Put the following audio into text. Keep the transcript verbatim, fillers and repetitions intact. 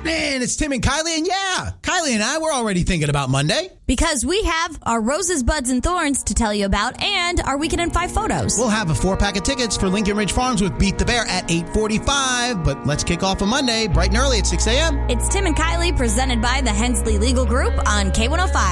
happening? It's Tim and Kylie, and yeah, Kylie and I were already thinking about Monday. Because we have our Roses, Buds, and Thorns to tell you about and our Weekend in Five photos. We'll have a four-pack of tickets for Lincoln Ridge Farms with Beat the Bear at eight forty-five, but let's kick off on Monday, bright and early at six a.m. It's Tim and Kylie, presented by the Hensley Legal Group on K one oh five.